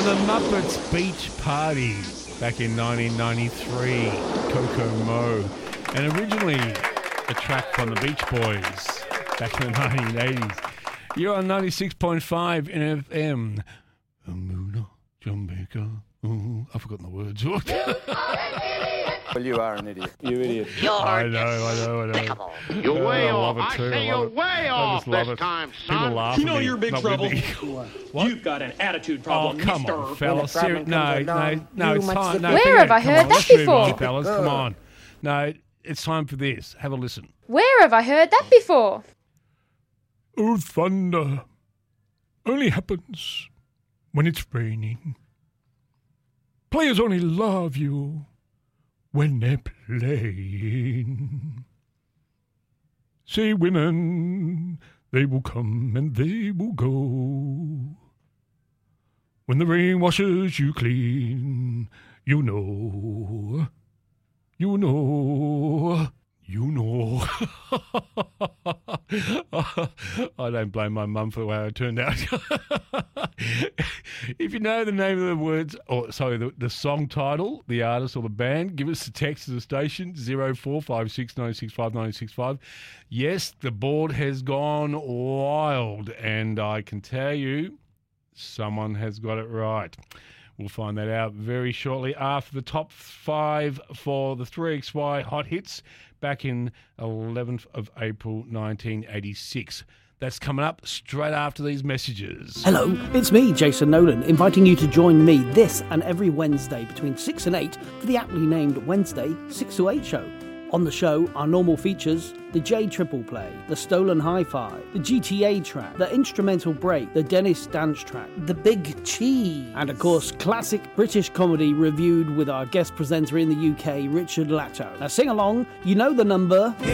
the Muppets Beach Party back in 1993, Coco Mo, and originally a track from the Beach Boys back in the 1980s. You're on 96.5 in FM. Amuna, Jamaica. I've forgotten the words. Well, you are an idiot. You idiot. I know. You're way off. I say you're way off this time, son. People laugh You at know me, you're big not with trouble. me. What? You've got an attitude Oh, problem, come mister. on, fellas. No, it's time. No, Where have I heard that let's move before? on, fellas. Come on. No, it's time for this. Have a listen. Where have I heard that before? Oh, thunder only happens when it's raining. Players only love you when they're playing. Say women, they will come and they will go. When the rain washes you clean, you know. You know. You know. I don't blame my mum for the way I turned out. If you know the name of the words, or sorry, the song title, the artist or the band, give us a text to the station, 0456965965. Yes, the board has gone wild, and I can tell you, someone has got it right. We'll find that out very shortly after the top 5 for the 3XY Hot Hits back in 11th of April 1986. That's coming up straight after these messages. Hello, it's me, Jason Nolan, inviting you to join me this and every Wednesday between 6 and 8 for the aptly named Wednesday 6 to 8 show. On the show, our normal features, the J Triple Play, the Stolen Hi-Fi, the GTA track, the Instrumental Break, the Dennis Dance track, the Big Cheese, and of course, classic British comedy reviewed with our guest presenter in the UK, Richard Latto. Now sing along, you know the number.